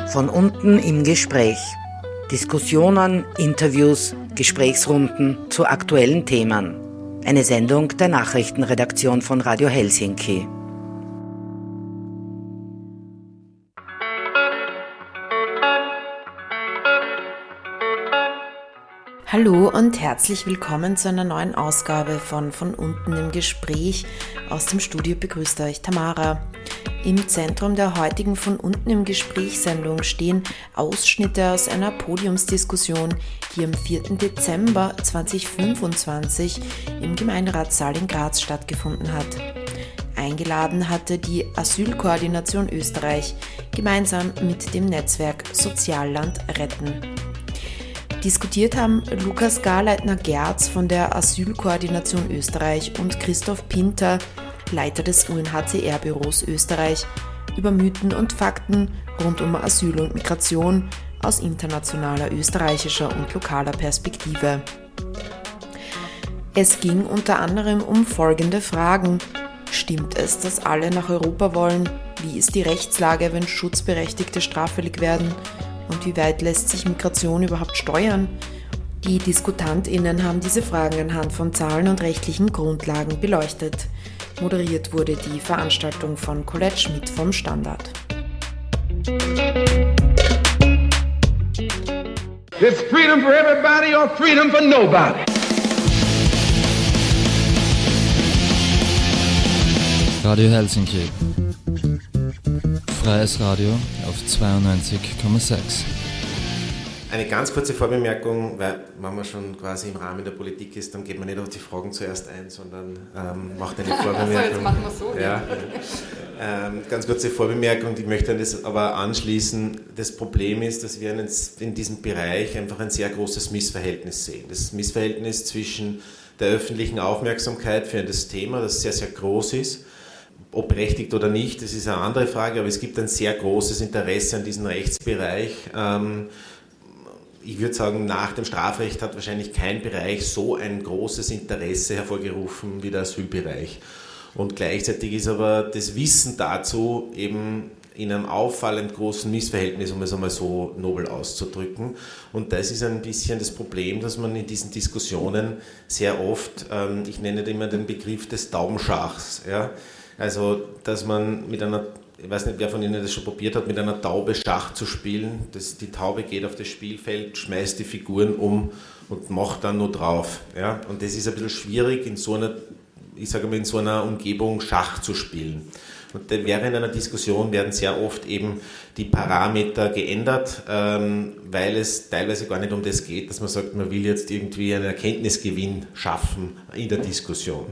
Von unten im Gespräch. Diskussionen, Interviews, Gesprächsrunden zu aktuellen Themen. Eine Sendung der Nachrichtenredaktion von Radio Helsinki. Hallo und herzlich willkommen zu einer neuen Ausgabe von unten im Gespräch. Aus dem Studio begrüßt euch Tamara. Im Zentrum der heutigen Von unten im Gespräch-Sendung stehen Ausschnitte aus einer Podiumsdiskussion, die am 4. Dezember 2025 im Gemeinderatssaal in Graz stattgefunden hat. Eingeladen hatte die Asylkoordination Österreich gemeinsam mit dem Netzwerk Sozialland retten. Diskutiert haben Lukas Garleitner-Gerz von der Asylkoordination Österreich und Christoph Pinter, Leiter des UNHCR-Büros Österreich, über Mythen und Fakten rund um Asyl und Migration aus internationaler, österreichischer und lokaler Perspektive. Es ging unter anderem um folgende Fragen. Stimmt es, dass alle nach Europa wollen? Wie ist die Rechtslage, wenn Schutzberechtigte straffällig werden? Und wie weit lässt sich Migration überhaupt steuern? Die DiskutantInnen haben diese Fragen anhand von Zahlen und rechtlichen Grundlagen beleuchtet. Moderiert wurde die Veranstaltung von Colette Schmidt vom Standard. It's freedom for everybody or freedom for nobody. Radio Helsinki. Freies Radio auf 92,6. Eine ganz kurze Vorbemerkung, weil wenn man schon quasi im Rahmen der Politik ist, dann geht man nicht auf die Fragen zuerst ein, sondern macht eine Vorbemerkung. So, jetzt machen wir so. Ja. Ganz kurze Vorbemerkung, ich möchte das aber anschließen. Das Problem ist, dass wir in diesem Bereich einfach ein sehr großes Missverhältnis sehen. Das Missverhältnis zwischen der öffentlichen Aufmerksamkeit für das Thema, das sehr, sehr groß ist, ob berechtigt oder nicht, das ist eine andere Frage, aber es gibt ein sehr großes Interesse an diesem Rechtsbereich. Ich würde sagen, nach dem Strafrecht hat wahrscheinlich kein Bereich so ein großes Interesse hervorgerufen wie der Asylbereich. Und gleichzeitig ist aber das Wissen dazu eben in einem auffallend großen Missverhältnis, um es einmal so nobel auszudrücken. Und das ist ein bisschen das Problem, dass man in diesen Diskussionen sehr oft, ich nenne immer den Begriff des Taubenschachs, ja? Also, dass man mit einer, ich weiß nicht, wer von Ihnen das schon probiert hat, mit einer Taube Schach zu spielen. Die Taube geht auf das Spielfeld, schmeißt die Figuren um und macht dann nur drauf. Ja? Und das ist ein bisschen schwierig, in so einer Umgebung Schach zu spielen. Und während einer Diskussion werden sehr oft eben die Parameter geändert, weil es teilweise gar nicht um das geht, dass man sagt, man will jetzt irgendwie einen Erkenntnisgewinn schaffen in der Diskussion.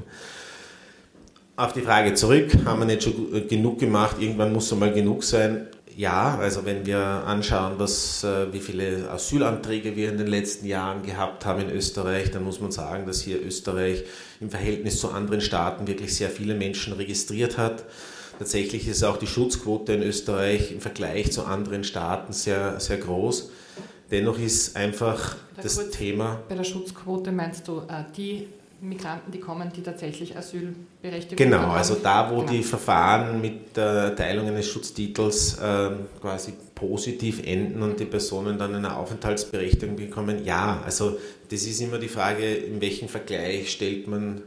Auf die Frage zurück, haben wir nicht schon genug gemacht, irgendwann muss es mal genug sein. Ja, also wenn wir anschauen, wie viele Asylanträge wir in den letzten Jahren gehabt haben in Österreich, dann muss man sagen, dass hier Österreich im Verhältnis zu anderen Staaten wirklich sehr viele Menschen registriert hat. Tatsächlich ist auch die Schutzquote in Österreich im Vergleich zu anderen Staaten sehr, sehr groß. Dennoch ist einfach das Thema... Bei der Schutzquote meinst du die Migranten, die kommen, die tatsächlich Asylberechtigung Genau, haben? also da, wo die Verfahren mit der Erteilung eines Schutztitels quasi positiv enden und die Personen dann eine Aufenthaltsberechtigung bekommen, ja, also das ist immer die Frage, welchen Vergleich stellt man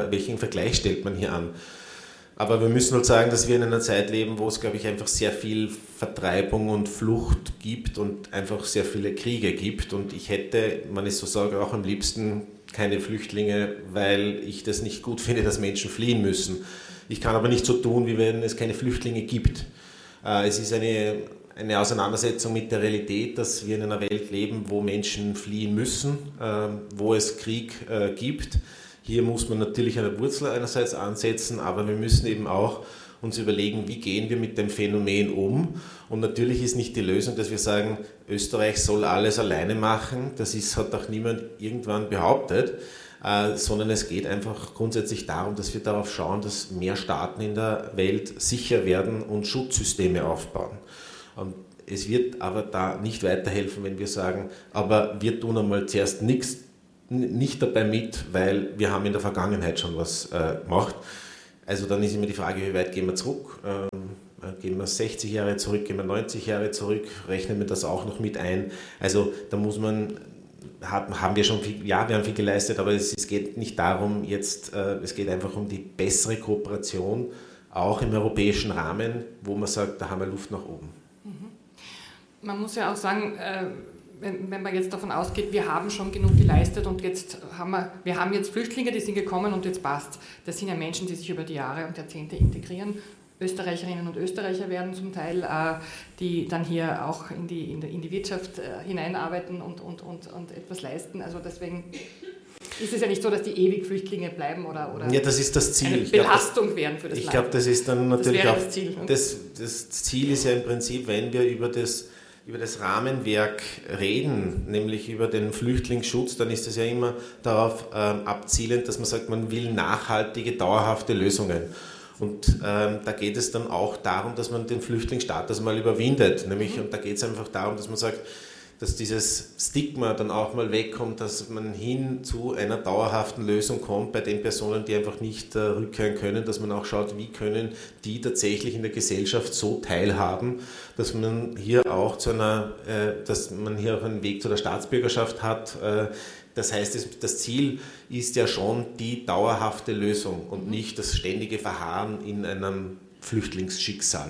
hier an. Aber wir müssen halt sagen, dass wir in einer Zeit leben, wo es, glaube ich, einfach sehr viel Vertreibung und Flucht gibt und einfach sehr viele Kriege gibt. Und ich hätte, wenn ich so sage, auch am liebsten keine Flüchtlinge, weil ich das nicht gut finde, dass Menschen fliehen müssen. Ich kann aber nicht so tun, wie wenn es keine Flüchtlinge gibt. Es ist eine Auseinandersetzung mit der Realität, dass wir in einer Welt leben, wo Menschen fliehen müssen, wo es Krieg gibt. Hier muss man natürlich an der Wurzel einerseits ansetzen, aber wir müssen eben auch uns überlegen, wie gehen wir mit dem Phänomen um. Und natürlich ist nicht die Lösung, dass wir sagen, Österreich soll alles alleine machen. Hat auch niemand irgendwann behauptet, sondern es geht einfach grundsätzlich darum, dass wir darauf schauen, dass mehr Staaten in der Welt sicher werden und Schutzsysteme aufbauen. Und es wird aber da nicht weiterhelfen, wenn wir sagen, aber wir tun einmal zuerst nicht dabei mit, weil wir haben in der Vergangenheit schon was gemacht. Also dann ist immer die Frage, wie weit gehen wir zurück? Gehen wir 60 Jahre zurück, gehen wir 90 Jahre zurück, rechnen wir das auch noch mit ein. Also da muss man, haben wir schon viel, ja, wir haben viel geleistet, aber es geht nicht darum jetzt, es geht einfach um die bessere Kooperation, auch im europäischen Rahmen, wo man sagt, da haben wir Luft nach oben. Man muss ja auch sagen, wenn man jetzt davon ausgeht, wir haben schon genug geleistet und jetzt wir haben jetzt Flüchtlinge, die sind gekommen und jetzt passt. Das sind ja Menschen, die sich über die Jahre und Jahrzehnte integrieren. Österreicherinnen und Österreicher werden zum Teil, die dann hier auch in die Wirtschaft hineinarbeiten und etwas leisten. Also deswegen ist es ja nicht so, dass die ewig Flüchtlinge bleiben oder ja, das ist das Ziel. Eine Belastung werden für das Land. Ich glaube, das ist dann natürlich das auch das Ziel. Das Ziel ist ja im Prinzip, wenn wir über das Rahmenwerk reden, nämlich über den Flüchtlingsschutz, dann ist es ja immer darauf abzielend, dass man sagt, man will nachhaltige, dauerhafte Lösungen. Und da geht es dann auch darum, dass man den Flüchtlingsstatus mal überwindet. Nämlich, und da geht es einfach darum, dass man sagt, dass dieses Stigma dann auch mal wegkommt, dass man hin zu einer dauerhaften Lösung kommt bei den Personen, die einfach nicht rückkehren können, dass man auch schaut, wie können die tatsächlich in der Gesellschaft so teilhaben, dass man hier auch dass man hier auch einen Weg zu der Staatsbürgerschaft hat. Das heißt, das Ziel ist ja schon die dauerhafte Lösung und nicht das ständige Verharren in einem Flüchtlingsschicksal.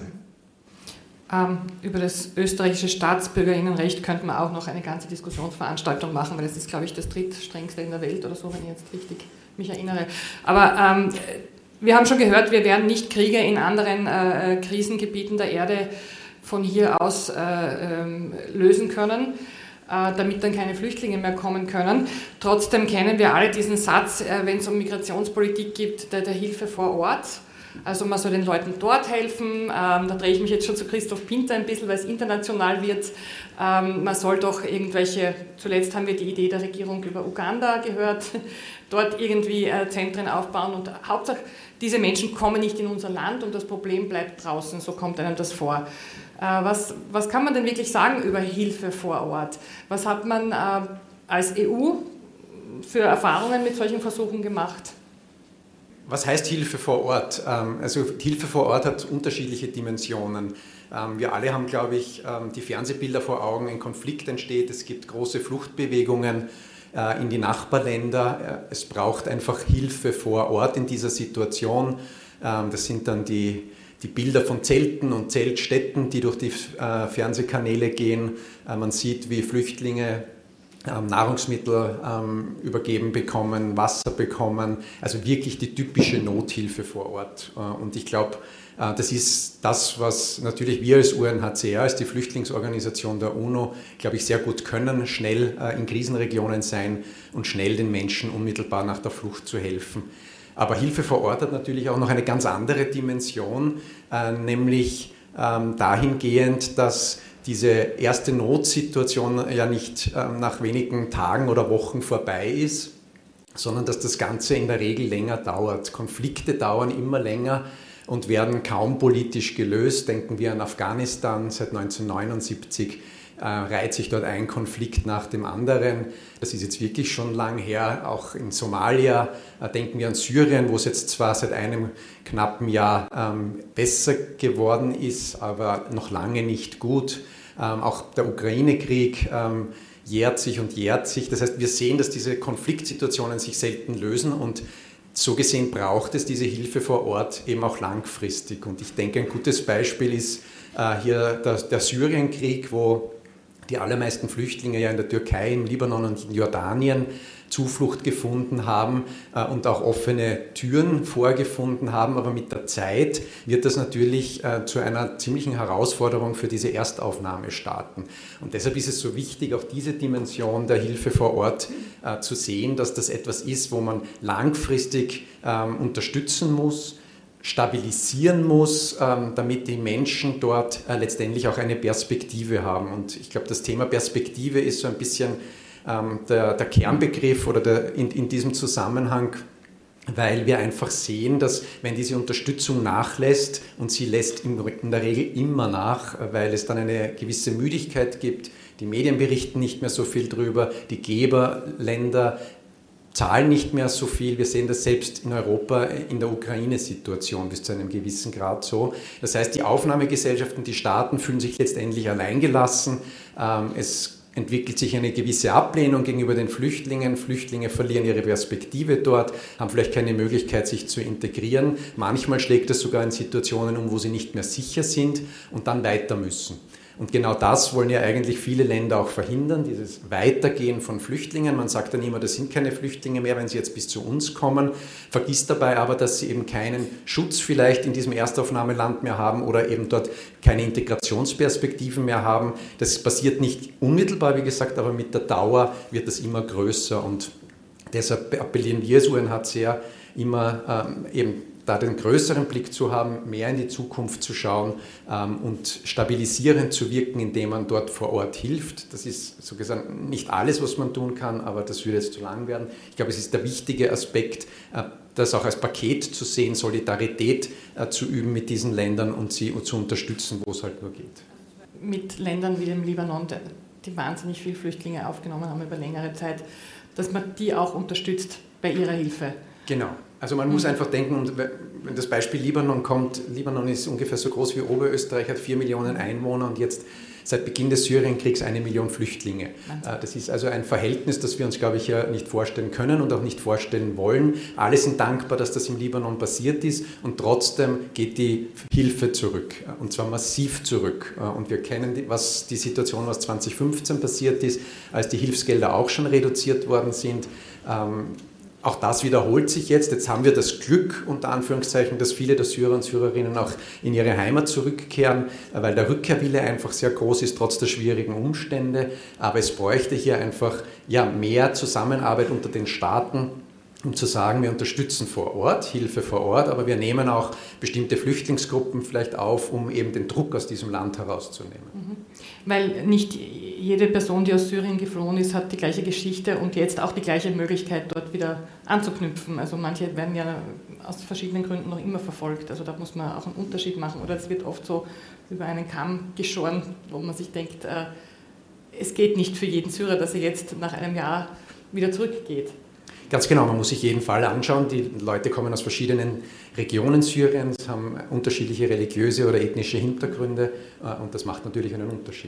Über das österreichische Staatsbürgerinnenrecht könnte man auch noch eine ganze Diskussionsveranstaltung machen, weil das ist, glaube ich, das drittstrengste in der Welt oder so, wenn ich jetzt richtig mich erinnere. Aber wir haben schon gehört, wir werden nicht Kriege in anderen Krisengebieten der Erde von hier aus lösen können, damit dann keine Flüchtlinge mehr kommen können. Trotzdem kennen wir alle diesen Satz, wenn es um Migrationspolitik geht, der Hilfe vor Ort. Also man soll den Leuten dort helfen, da drehe ich mich jetzt schon zu Christoph Pinter ein bisschen, weil es international wird. Man soll doch zuletzt haben wir die Idee der Regierung über Uganda gehört, dort irgendwie Zentren aufbauen und Hauptsache, diese Menschen kommen nicht in unser Land und das Problem bleibt draußen, so kommt einem das vor. Was kann man denn wirklich sagen über Hilfe vor Ort? Was hat man als EU für Erfahrungen mit solchen Versuchen gemacht? Was heißt Hilfe vor Ort? Also Hilfe vor Ort hat unterschiedliche Dimensionen. Wir alle haben, glaube ich, die Fernsehbilder vor Augen, ein Konflikt entsteht, es gibt große Fluchtbewegungen in die Nachbarländer. Es braucht einfach Hilfe vor Ort in dieser Situation. Das sind dann die Bilder von Zelten und Zeltstätten, die durch die Fernsehkanäle gehen. Man sieht, wie Flüchtlinge Nahrungsmittel übergeben bekommen, Wasser bekommen, also wirklich die typische Nothilfe vor Ort. Und ich glaube, das ist das, was natürlich wir als UNHCR, als die Flüchtlingsorganisation der UNO, glaube ich, sehr gut können, schnell in Krisenregionen sein und schnell den Menschen unmittelbar nach der Flucht zu helfen. Aber Hilfe vor Ort hat natürlich auch noch eine ganz andere Dimension, nämlich dahingehend, dass diese erste Notsituation ja nicht nach wenigen Tagen oder Wochen vorbei ist, sondern dass das Ganze in der Regel länger dauert. Konflikte dauern immer länger und werden kaum politisch gelöst. Denken wir an Afghanistan seit 1979. Reiht sich dort ein Konflikt nach dem anderen. Das ist jetzt wirklich schon lang her, auch in Somalia. Denken wir an Syrien, wo es jetzt zwar seit einem knappen Jahr besser geworden ist, aber noch lange nicht gut. Auch der Ukraine-Krieg jährt sich und jährt sich. Das heißt, wir sehen, dass diese Konfliktsituationen sich selten lösen und so gesehen braucht es diese Hilfe vor Ort eben auch langfristig. Und ich denke, ein gutes Beispiel ist hier der Syrienkrieg, wo die allermeisten Flüchtlinge ja in der Türkei, im Libanon und in Jordanien Zuflucht gefunden haben und auch offene Türen vorgefunden haben. Aber mit der Zeit wird das natürlich zu einer ziemlichen Herausforderung für diese Erstaufnahmestaaten. Und deshalb ist es so wichtig, auch diese Dimension der Hilfe vor Ort zu sehen, dass das etwas ist, wo man langfristig unterstützen muss, stabilisieren muss, damit die Menschen dort letztendlich auch eine Perspektive haben. Und ich glaube, das Thema Perspektive ist so ein bisschen der Kernbegriff oder in diesem Zusammenhang, weil wir einfach sehen, dass wenn diese Unterstützung nachlässt, und sie lässt in der Regel immer nach, weil es dann eine gewisse Müdigkeit gibt, die Medien berichten nicht mehr so viel drüber, die Geberländer zahlen nicht mehr so viel. Wir sehen das selbst in Europa in der Ukraine-Situation bis zu einem gewissen Grad so. Das heißt, die Aufnahmegesellschaften, die Staaten fühlen sich letztendlich alleingelassen. Es entwickelt sich eine gewisse Ablehnung gegenüber den Flüchtlingen. Flüchtlinge verlieren ihre Perspektive dort, haben vielleicht keine Möglichkeit, sich zu integrieren. Manchmal schlägt es sogar in Situationen um, wo sie nicht mehr sicher sind und dann weiter müssen. Und genau das wollen ja eigentlich viele Länder auch verhindern, dieses Weitergehen von Flüchtlingen. Man sagt dann immer, das sind keine Flüchtlinge mehr, wenn sie jetzt bis zu uns kommen, vergisst dabei aber, dass sie eben keinen Schutz vielleicht in diesem Erstaufnahmeland mehr haben oder eben dort keine Integrationsperspektiven mehr haben. Das passiert nicht unmittelbar, wie gesagt, aber mit der Dauer wird das immer größer und deshalb appellieren wir als UNHCR immer eben da den größeren Blick zu haben, mehr in die Zukunft zu schauen und stabilisierend zu wirken, indem man dort vor Ort hilft. Das ist so gesagt nicht alles, was man tun kann, aber das würde jetzt zu lang werden. Ich glaube, es ist der wichtige Aspekt, das auch als Paket zu sehen, Solidarität zu üben mit diesen Ländern und sie zu unterstützen, wo es halt nur geht. Mit Ländern wie dem Libanon, die wahnsinnig viele Flüchtlinge aufgenommen haben über längere Zeit, dass man die auch unterstützt bei ihrer Hilfe. Genau. Also man muss einfach denken, wenn das Beispiel Libanon kommt, Libanon ist ungefähr so groß wie Oberösterreich, hat 4 Millionen Einwohner und jetzt seit Beginn des Syrienkriegs 1 Million Flüchtlinge. Das ist also ein Verhältnis, das wir uns, glaube ich, ja nicht vorstellen können und auch nicht vorstellen wollen. Alle sind dankbar, dass das im Libanon passiert ist und trotzdem geht die Hilfe zurück und zwar massiv zurück. Und wir kennen die Situation, was 2015 passiert ist, als die Hilfsgelder auch schon reduziert worden sind. Auch das wiederholt sich jetzt. Jetzt haben wir das Glück, unter Anführungszeichen, dass viele der Syrer und Syrerinnen auch in ihre Heimat zurückkehren, weil der Rückkehrwille einfach sehr groß ist, trotz der schwierigen Umstände. Aber es bräuchte hier einfach mehr Zusammenarbeit unter den Staaten, um zu sagen, wir unterstützen vor Ort, Hilfe vor Ort, aber wir nehmen auch bestimmte Flüchtlingsgruppen vielleicht auf, um eben den Druck aus diesem Land herauszunehmen. Weil nicht jede Person, die aus Syrien geflohen ist, hat die gleiche Geschichte und jetzt auch die gleiche Möglichkeit, dort wieder anzuknüpfen. Also manche werden ja aus verschiedenen Gründen noch immer verfolgt. Also da muss man auch einen Unterschied machen. Oder es wird oft so über einen Kamm geschoren, wo man sich denkt, es geht nicht für jeden Syrer, dass er jetzt nach einem Jahr wieder zurückgeht. Ganz genau, man muss sich jeden Fall anschauen. Die Leute kommen aus verschiedenen Regionen Syriens, haben unterschiedliche religiöse oder ethnische Hintergründe und das macht natürlich einen Unterschied.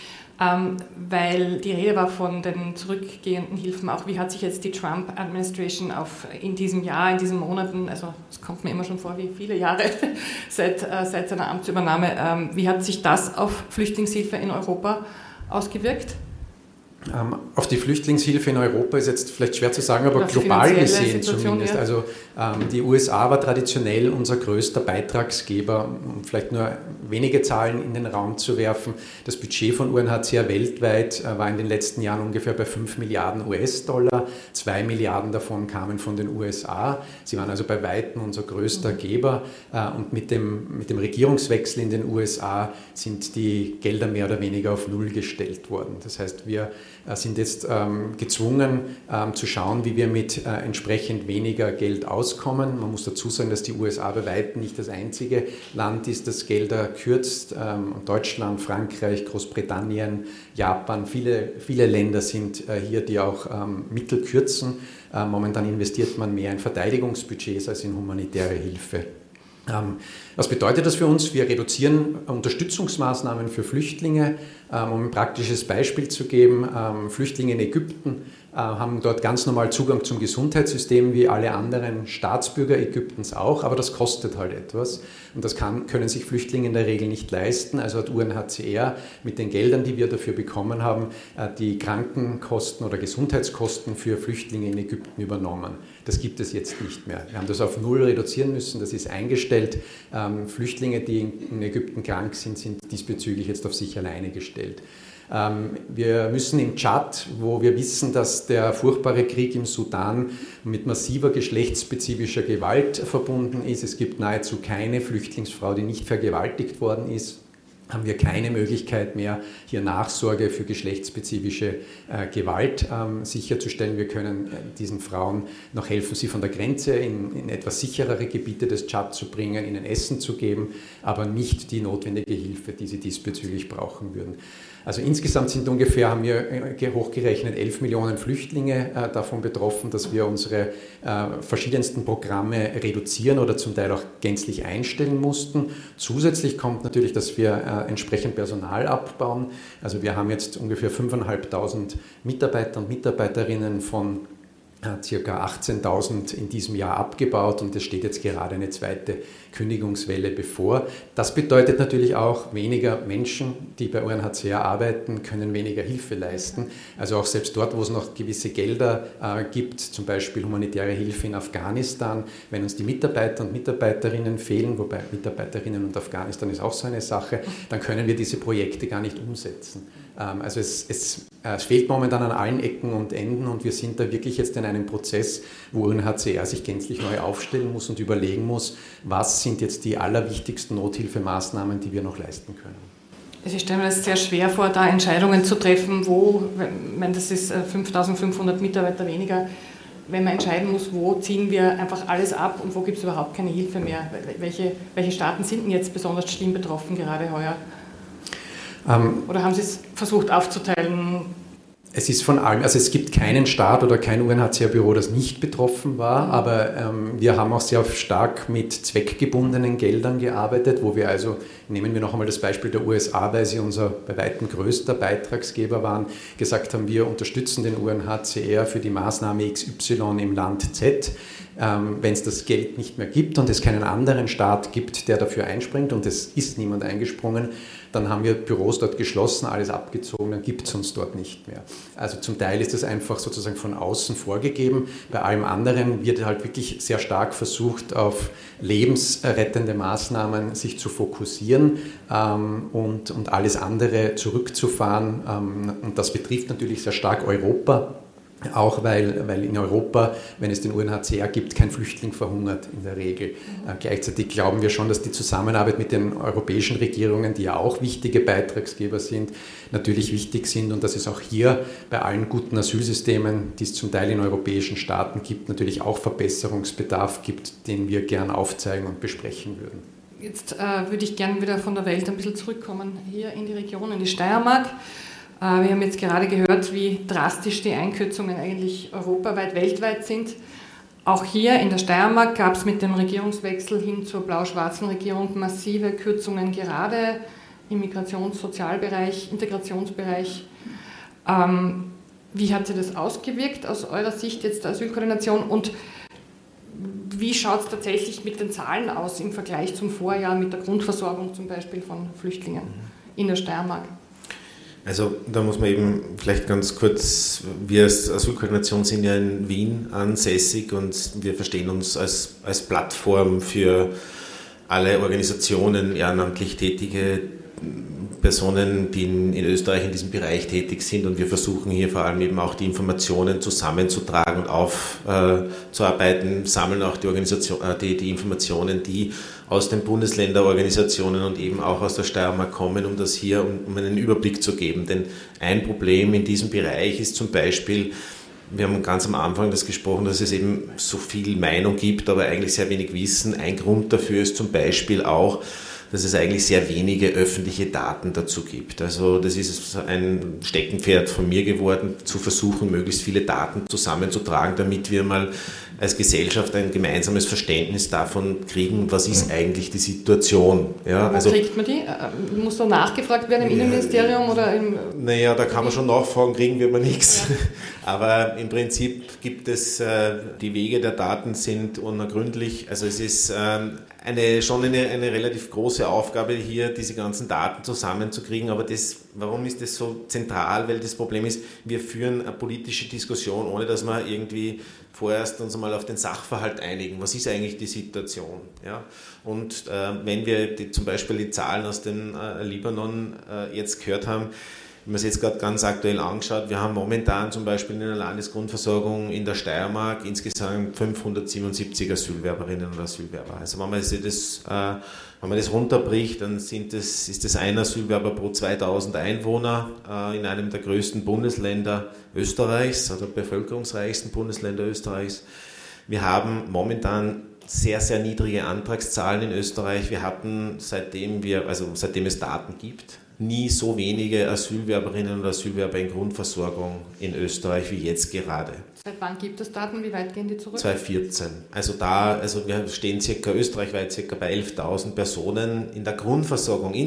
Weil die Rede war von den zurückgehenden Hilfen auch, wie hat sich jetzt die Trump-Administration in diesem Jahr, in diesen Monaten, also es kommt mir immer schon vor wie viele Jahre seit seiner Amtsübernahme, wie hat sich das auf Flüchtlingshilfe in Europa ausgewirkt? Auf die Flüchtlingshilfe in Europa ist jetzt vielleicht schwer zu sagen, aber global gesehen zumindest. Ja. Also die USA war traditionell unser größter Beitragsgeber, um vielleicht nur wenige Zahlen in den Raum zu werfen. Das Budget von UNHCR weltweit war in den letzten Jahren ungefähr bei 5 Milliarden US-Dollar. 2 Milliarden davon kamen von den USA. Sie waren also bei Weitem unser größter Geber. Und mit dem Regierungswechsel in den USA sind die Gelder mehr oder weniger auf Null gestellt worden. Das heißt, wir sind jetzt gezwungen zu schauen, wie wir mit entsprechend weniger Geld auskommen. Man muss dazu sagen, dass die USA bei weitem nicht das einzige Land ist, das Gelder kürzt. Deutschland, Frankreich, Großbritannien, Japan, viele Länder sind hier, die auch Mittel kürzen. Momentan investiert man mehr in Verteidigungsbudgets als in humanitäre Hilfe. Was bedeutet das für uns? Wir reduzieren Unterstützungsmaßnahmen für Flüchtlinge. Um ein praktisches Beispiel zu geben, Flüchtlinge in Ägypten haben dort ganz normal Zugang zum Gesundheitssystem wie alle anderen Staatsbürger Ägyptens auch, aber das kostet halt etwas und das können sich Flüchtlinge in der Regel nicht leisten. Also hat UNHCR mit den Geldern, die wir dafür bekommen haben, die Krankenkosten oder Gesundheitskosten für Flüchtlinge in Ägypten übernommen. Das gibt es jetzt nicht mehr. Wir haben das auf Null reduzieren müssen, das ist eingestellt. Flüchtlinge, die in Ägypten krank sind, sind diesbezüglich jetzt auf sich alleine gestellt. Wir müssen im Tschad, wo wir wissen, dass der furchtbare Krieg im Sudan mit massiver geschlechtsspezifischer Gewalt verbunden ist. Es gibt nahezu keine Flüchtlingsfrau, die nicht vergewaltigt worden ist. haben wir keine Möglichkeit mehr, hier Nachsorge für geschlechtsspezifische Gewalt sicherzustellen. Wir können diesen Frauen noch helfen, sie von der Grenze in etwas sicherere Gebiete des Tschad zu bringen, ihnen Essen zu geben, aber nicht die notwendige Hilfe, die sie diesbezüglich brauchen würden. Also insgesamt sind ungefähr, haben wir hochgerechnet, 11 Millionen Flüchtlinge davon betroffen, dass wir unsere verschiedensten Programme reduzieren oder zum Teil auch gänzlich einstellen mussten. Zusätzlich kommt natürlich, dass wir entsprechend Personal abbauen. Also wir haben jetzt ungefähr 5.500 Mitarbeiter und Mitarbeiterinnen von ca. 18.000 in diesem Jahr abgebaut und es steht jetzt gerade eine zweite Kündigungswelle bevor. Das bedeutet natürlich auch, weniger Menschen, die bei UNHCR arbeiten, können weniger Hilfe leisten. Also auch selbst dort, wo es noch gewisse Gelder gibt, zum Beispiel humanitäre Hilfe in Afghanistan, wenn uns die Mitarbeiter und Mitarbeiterinnen fehlen, wobei Mitarbeiterinnen und Afghanistan ist auch so eine Sache, dann können wir diese Projekte gar nicht umsetzen. Also es fehlt momentan an allen Ecken und Enden und wir sind da wirklich jetzt in einem Prozess, wo UNHCR sich gänzlich neu aufstellen muss und überlegen muss, was sind jetzt die allerwichtigsten Nothilfemaßnahmen, die wir noch leisten können. Ich stelle mir das sehr schwer vor, da Entscheidungen zu treffen, wo, wenn das ist 5.500 Mitarbeiter weniger, wenn man entscheiden muss, wo ziehen wir einfach alles ab und wo gibt es überhaupt keine Hilfe mehr. Welche Staaten sind denn jetzt besonders schlimm betroffen gerade heuer? Oder haben Sie es versucht aufzuteilen? Es ist von allem, also es gibt keinen Staat oder kein UNHCR-Büro, das nicht betroffen war, aber wir haben auch sehr stark mit zweckgebundenen Geldern gearbeitet, wo wir also, nehmen wir noch einmal das Beispiel der USA, weil sie unser bei weitem größter Beitragsgeber waren, gesagt haben, wir unterstützen den UNHCR für die Maßnahme XY im Land Z. Wenn es das Geld nicht mehr gibt und es keinen anderen Staat gibt, der dafür einspringt und es ist niemand eingesprungen, dann haben wir Büros dort geschlossen, alles abgezogen, dann gibt es uns dort nicht mehr. Also zum Teil ist das einfach sozusagen von außen vorgegeben. Bei allem anderen wird halt wirklich sehr stark versucht, auf lebensrettende Maßnahmen sich zu fokussieren und alles andere zurückzufahren. Und das betrifft natürlich sehr stark Europa. Auch weil in Europa, wenn es den UNHCR gibt, kein Flüchtling verhungert in der Regel. Gleichzeitig glauben wir schon, dass die Zusammenarbeit mit den europäischen Regierungen, die ja auch wichtige Beitragsgeber sind, natürlich wichtig sind und dass es auch hier bei allen guten Asylsystemen, die es zum Teil in europäischen Staaten gibt, natürlich auch Verbesserungsbedarf gibt, den wir gern aufzeigen und besprechen würden. Jetzt würde ich gern wieder von der Welt ein bisschen zurückkommen, hier in die Region, in die Steiermark. Wir haben jetzt gerade gehört, wie drastisch die Einkürzungen eigentlich europaweit, weltweit sind. Auch hier in der Steiermark gab es mit dem Regierungswechsel hin zur blau-schwarzen Regierung massive Kürzungen, gerade im Migrations-, Sozialbereich, Integrationsbereich. Wie hat sich das ausgewirkt aus eurer Sicht jetzt der Asylkoordination und wie schaut es tatsächlich mit den Zahlen aus im Vergleich zum Vorjahr mit der Grundversorgung zum Beispiel von Flüchtlingen in der Steiermark? Also da muss man eben vielleicht ganz kurz, wir als Asylkoordination sind ja in Wien ansässig und wir verstehen uns als Plattform für alle Organisationen, ehrenamtlich tätige Personen, die in Österreich in diesem Bereich tätig sind und wir versuchen hier vor allem eben auch die Informationen zusammenzutragen und aufzuarbeiten, sammeln auch die Informationen, die aus den Bundesländerorganisationen und eben auch aus der Steiermark kommen, um das hier, um einen Überblick zu geben. Denn ein Problem in diesem Bereich ist zum Beispiel, wir haben ganz am Anfang das gesprochen, dass es eben so viel Meinung gibt, aber eigentlich sehr wenig Wissen. Ein Grund dafür ist zum Beispiel auch, dass es eigentlich sehr wenige öffentliche Daten dazu gibt. Also das ist ein Steckenpferd von mir geworden, zu versuchen, möglichst viele Daten zusammenzutragen, damit wir mal als Gesellschaft ein gemeinsames Verständnis davon kriegen, was ist eigentlich die Situation. Ja, wo kriegt man die? Muss da nachgefragt werden im Innenministerium oder im... Naja, da kann man schon nachfragen, kriegen wir aber nichts. Ja. Aber im Prinzip gibt es, die Wege der Daten sind unergründlich. Also es ist schon eine relativ große Aufgabe hier, diese ganzen Daten zusammenzukriegen. Aber warum ist das so zentral? Weil das Problem ist, wir führen eine politische Diskussion, ohne dass wir irgendwie vorerst uns mal auf den Sachverhalt einigen. Was ist eigentlich die Situation? Ja? Und wenn wir zum Beispiel die Zahlen aus dem Libanon jetzt gehört haben, wenn man es jetzt gerade ganz aktuell angeschaut, wir haben momentan zum Beispiel in der Landesgrundversorgung in der Steiermark insgesamt 577 Asylwerberinnen und Asylwerber. Also wenn man das runterbricht, dann ist das ein Asylwerber pro 2000 Einwohner in einem der größten Bundesländer Österreichs, oder bevölkerungsreichsten Bundesländer Österreichs. Wir haben momentan sehr, sehr niedrige Antragszahlen in Österreich. Wir hatten, seitdem es Daten gibt, nie so wenige Asylwerberinnen und Asylwerber in Grundversorgung in Österreich wie jetzt gerade. Seit wann gibt es Daten? Wie weit gehen die zurück? 2014. Also wir stehen österreichweit ca. bei 11.000 Personen in der Grundversorgung.